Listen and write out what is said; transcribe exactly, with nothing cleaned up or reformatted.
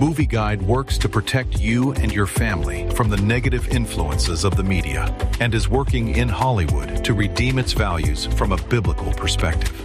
Movie Guide works to protect you and your family from the negative influences of the media and is working in Hollywood to redeem its values from a biblical perspective.